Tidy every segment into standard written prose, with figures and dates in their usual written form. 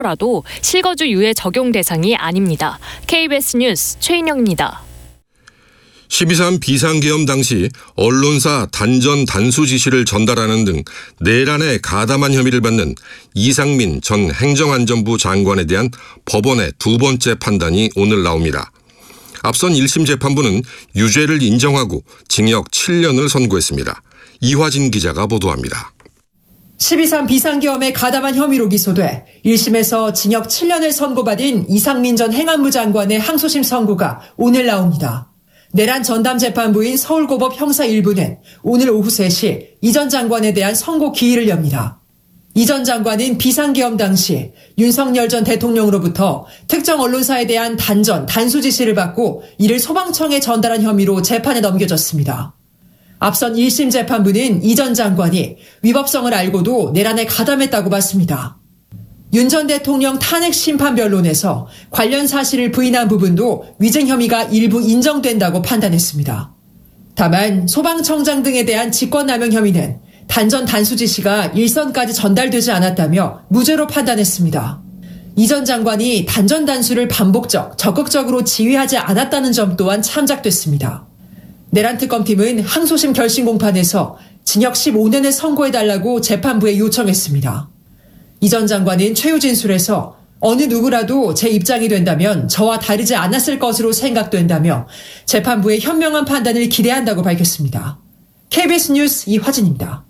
라도 실거주 유예 적용 대상이 아닙니다. KBS 뉴스 최인영입니다. 12.3 비상계엄 당시 언론사 단전 단수 지시를 전달하는 등 내란에 가담한 혐의를 받는 이상민 전 행정안전부 장관에 대한 법원의 두 번째 판단이 오늘 나옵니다. 앞선 1심 재판부는 유죄를 인정하고 징역 7년을 선고했습니다. 이화진 기자가 보도합니다. 12.3 비상계엄에 가담한 혐의로 기소돼 1심에서 징역 7년을 선고받은 이상민 전 행안부 장관의 항소심 선고가 오늘 나옵니다. 내란 전담 재판부인 서울고법 형사 1부는 오늘 오후 3시 이 전 장관에 대한 선고 기일을 엽니다. 이 전 장관은 비상계엄 당시 윤석열 전 대통령으로부터 특정 언론사에 대한 단전, 단수 지시를 받고 이를 소방청에 전달한 혐의로 재판에 넘겨졌습니다. 앞선 1심 재판부는 이 전 장관이 위법성을 알고도 내란에 가담했다고 봤습니다. 윤 전 대통령 탄핵 심판 변론에서 관련 사실을 부인한 부분도 위증 혐의가 일부 인정된다고 판단했습니다. 다만 소방청장 등에 대한 직권남용 혐의는 단전 단수 지시가 일선까지 전달되지 않았다며 무죄로 판단했습니다. 이 전 장관이 단전 단수를 반복적, 적극적으로 지휘하지 않았다는 점 또한 참작됐습니다. 내란특검팀은 항소심 결심 공판에서 징역 15년을 선고해달라고 재판부에 요청했습니다. 이 전 장관은 최후 진술에서 어느 누구라도 제 입장이 된다면 저와 다르지 않았을 것으로 생각된다며 재판부의 현명한 판단을 기대한다고 밝혔습니다. KBS 뉴스 이화진입니다.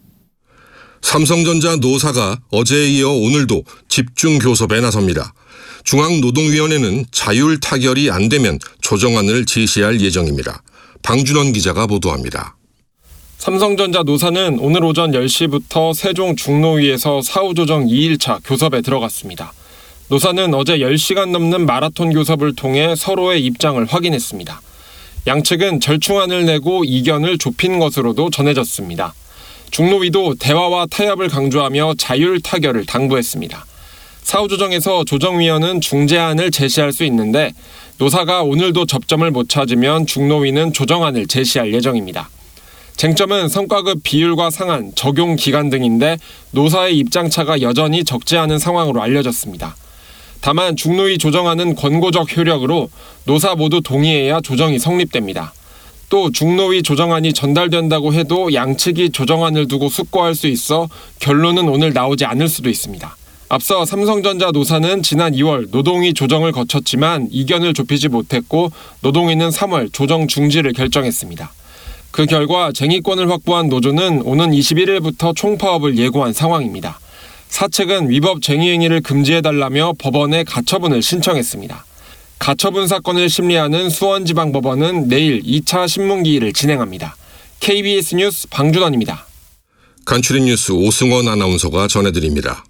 삼성전자 노사가 어제에 이어 오늘도 집중교섭에 나섭니다. 중앙노동위원회는 자율 타결이 안 되면 조정안을 제시할 예정입니다. 방준원 기자가 보도합니다. 삼성전자 노사는 오늘 오전 10시부터 세종 중노위에서 사후조정 2일차 교섭에 들어갔습니다. 노사는 어제 10시간 넘는 마라톤 교섭을 통해 서로의 입장을 확인했습니다. 양측은 절충안을 내고 이견을 좁힌 것으로도 전해졌습니다. 중노위도 대화와 타협을 강조하며 자율 타결을 당부했습니다. 사후조정에서 조정위원은 중재안을 제시할 수 있는데 노사가 오늘도 접점을 못 찾으면 중노위는 조정안을 제시할 예정입니다. 쟁점은 성과급 비율과 상한, 적용 기간 등인데 노사의 입장차가 여전히 적지 않은 상황으로 알려졌습니다. 다만 중노위 조정안은 권고적 효력으로 노사 모두 동의해야 조정이 성립됩니다. 또 중노위 조정안이 전달된다고 해도 양측이 조정안을 두고 숙고할 수 있어 결론은 오늘 나오지 않을 수도 있습니다. 앞서 삼성전자 노사는 지난 2월 노동위 조정을 거쳤지만 이견을 좁히지 못했고 노동위는 3월 조정 중지를 결정했습니다. 그 결과 쟁의권을 확보한 노조는 오는 21일부터 총파업을 예고한 상황입니다. 사측은 위법 쟁의행위를 금지해달라며 법원에 가처분을 신청했습니다. 가처분 사건을 심리하는 수원지방법원은 내일 2차 신문기일을 진행합니다. KBS 뉴스 방준원입니다. 간추린 뉴스 오승원 아나운서가 전해드립니다.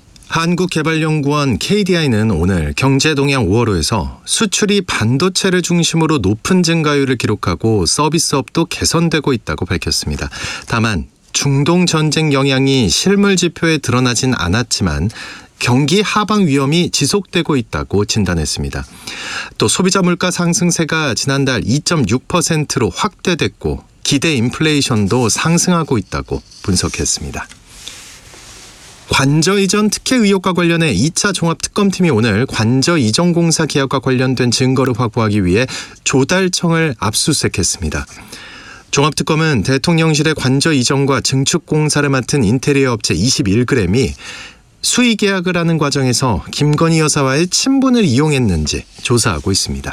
한국개발연구원 KDI는 오늘 경제동향 5월호에서 수출이 반도체를 중심으로 높은 증가율을 기록하고 서비스업도 개선되고 있다고 밝혔습니다. 다만 중동 전쟁 영향이 실물 지표에 드러나진 않았지만 경기 하방 위험이 지속되고 있다고 진단했습니다. 또 소비자 물가 상승세가 지난달 2.6%로 확대됐고 기대 인플레이션도 상승하고 있다고 분석했습니다. 관저 이전 특혜 의혹과 관련해 2차 종합특검팀이 오늘 관저 이전 공사 계약과 관련된 증거를 확보하기 위해 조달청을 압수수색했습니다. 종합특검은 대통령실의 관저 이전과 증축 공사를 맡은 인테리어 업체 21g이 수의 계약을 하는 과정에서 김건희 여사와의 친분을 이용했는지 조사하고 있습니다.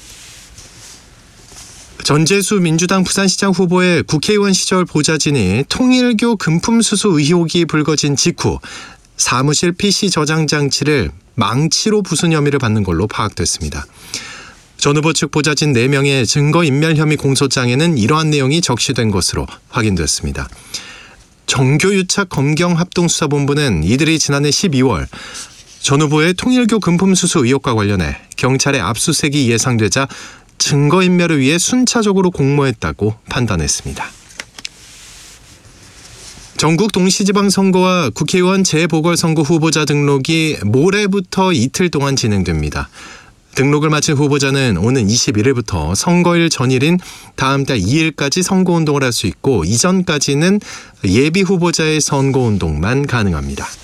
전재수 민주당 부산시장 후보의 국회의원 시절 보좌진이 통일교 금품수수 의혹이 불거진 직후 사무실 PC 저장 장치를 망치로 부순 혐의를 받는 걸로 파악됐습니다. 전 후보 측 보좌진 4명의 증거인멸 혐의 공소장에는 이러한 내용이 적시된 것으로 확인됐습니다. 정교유착 검경합동수사본부는 이들이 지난해 12월 전 후보의 통일교 금품수수 의혹과 관련해 경찰의 압수수색이 예상되자 증거인멸을 위해 순차적으로 공모했다고 판단했습니다. 전국 동시지방선거와 국회의원 재보궐선거 후보자 등록이 모레부터 이틀 동안 진행됩니다. 등록을 마친 후보자는 오는 21일부터 선거일 전일인 다음 달 2일까지 선거운동을 할 수 있고 이전까지는 예비 후보자의 선거운동만 가능합니다.